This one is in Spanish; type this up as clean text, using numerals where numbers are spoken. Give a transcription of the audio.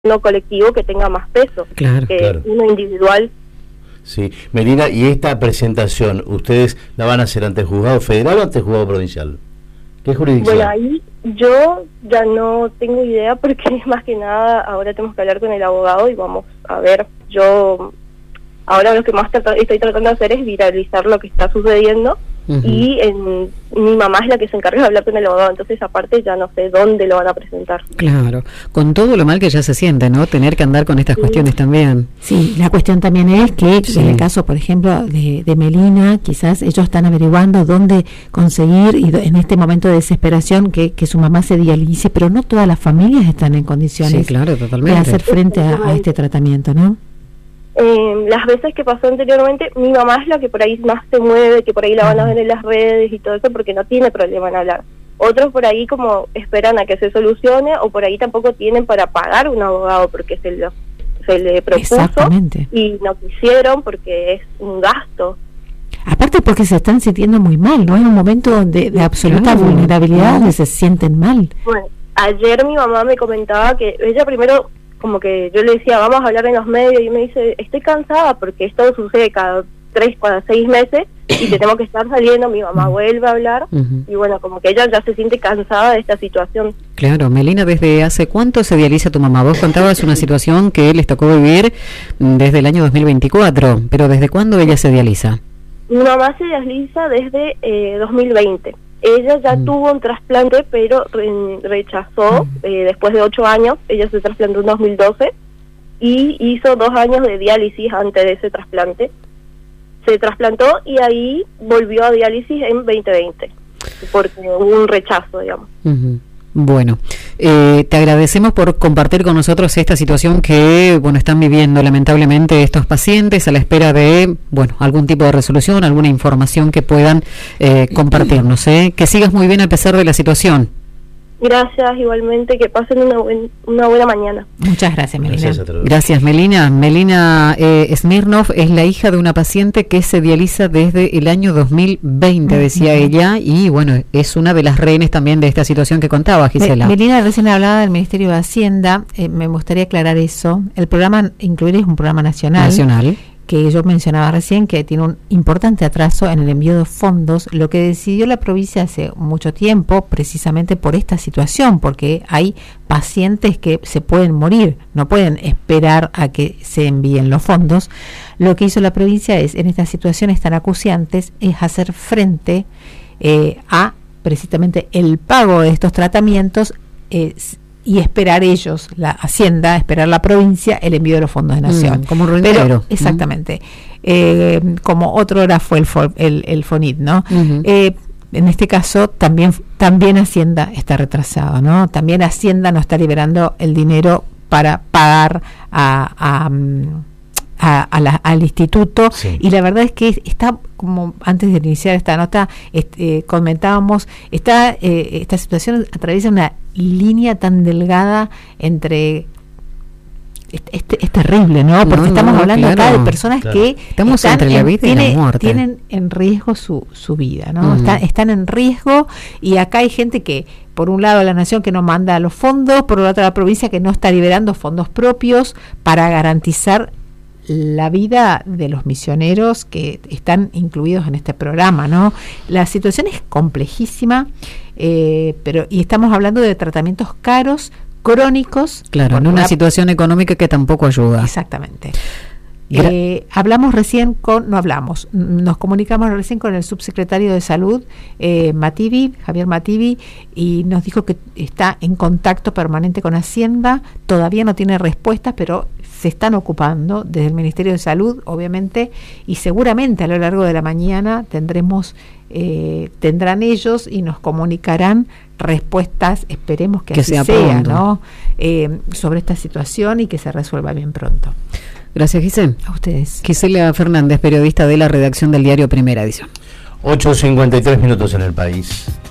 uno colectivo que tenga más peso que uno individual. Sí, Melina, y esta presentación, ¿ustedes la van a hacer ante el juzgado federal o ante el juzgado provincial? ¿Qué jurisdicción? Bueno, ahí yo ya no tengo idea porque más que nada ahora tenemos que hablar con el abogado y vamos a ver. Yo ahora lo que más estoy tratando de hacer es viralizar lo que está sucediendo. Y mi mamá es la que se encarga de hablar con el abogado, entonces aparte ya no sé dónde lo van a presentar. Claro, con todo lo mal que ya se siente, ¿no? Tener que andar con estas cuestiones también. Sí, la cuestión también es que en el caso, por ejemplo, de Melina, quizás ellos están averiguando dónde conseguir, y en este momento de desesperación, que su mamá se dialice, pero no todas las familias están en condiciones de hacer frente a este tratamiento, ¿no? Las veces que pasó anteriormente, mi mamá es la que por ahí más se mueve, que por ahí la van a ver en las redes y todo eso, porque no tiene problema en hablar. Otros por ahí como esperan a que se solucione, o por ahí tampoco tienen para pagar un abogado porque se le propuso y no quisieron porque es un gasto. Aparte porque se están sintiendo muy mal, ¿no? Es un momento de absoluta vulnerabilidad donde se sienten mal. Bueno, ayer mi mamá me comentaba que ella primero, como que yo le decía, vamos a hablar en los medios, y me dice, estoy cansada porque esto sucede cada 6 meses y tenemos que estar saliendo, mi mamá vuelve a hablar, y bueno, como que ella ya se siente cansada de esta situación. Claro, Melina, ¿desde hace cuánto se dializa tu mamá? Vos contabas una situación que les tocó vivir desde el año 2024, pero ¿desde cuándo ella se dializa? Mi mamá se dializa desde 2020. Ella ya tuvo un trasplante, pero rechazó después de 8 años. Ella se trasplantó en 2012 y hizo 2 años de diálisis antes de ese trasplante. Se trasplantó y ahí volvió a diálisis en 2020, porque hubo un rechazo, digamos. Bueno, te agradecemos por compartir con nosotros esta situación que, bueno, están viviendo lamentablemente estos pacientes a la espera de, bueno, algún tipo de resolución, alguna información que puedan compartirnos. Que sigas muy bien a pesar de la situación. Gracias, igualmente, que pasen una buena mañana. Muchas gracias, Melina. Gracias, Melina. Melina Smirnov es la hija de una paciente que se dializa desde el año 2020, decía ella, y bueno, es una de las rehenes también de esta situación que contaba Gisela. Melina recién hablaba del Ministerio de Hacienda, me gustaría aclarar eso. El programa Incluir es un programa nacional. Que yo mencionaba recién, que tiene un importante atraso en el envío de fondos, lo que decidió la provincia hace mucho tiempo, precisamente por esta situación, porque hay pacientes que se pueden morir, no pueden esperar a que se envíen los fondos. Lo que hizo la provincia es, en estas situaciones tan acuciantes, es hacer frente a precisamente el pago de estos tratamientos, y esperar ellos, la Hacienda, esperar la provincia, el envío de los fondos de Nación. Como un dinero. Exactamente. Como otro hora fue el FONIT, ¿no? En este caso, también Hacienda está retrasado, ¿no? También Hacienda no está liberando el dinero para pagar al instituto, y la verdad es que está, como antes de iniciar esta nota comentábamos, esta situación atraviesa una línea tan delgada entre es terrible, ¿no? Porque estamos hablando acá de personas que estamos entre la vida y la muerte, tienen en riesgo su vida, ¿no? Están en riesgo, y acá hay gente que, por un lado, la nación que no manda los fondos, por otro lado, la provincia que no está liberando fondos propios para garantizar la vida de los misioneros que están incluidos en este programa, ¿no? La situación es complejísima, y estamos hablando de tratamientos caros, crónicos. Claro, en una situación económica que tampoco ayuda. Exactamente. Nos comunicamos recién con el subsecretario de Salud, Javier Mativi, y nos dijo que está en contacto permanente con Hacienda. Todavía no tiene respuestas, pero se están ocupando desde el Ministerio de Salud, obviamente, y seguramente a lo largo de la mañana tendrán ellos y nos comunicarán respuestas, esperemos que así sea, ¿no? Sobre esta situación, y que se resuelva bien pronto. Gracias, Gisela. A ustedes. Gisela Fernández, periodista de la redacción del diario Primera Edición. 8:53 en el país.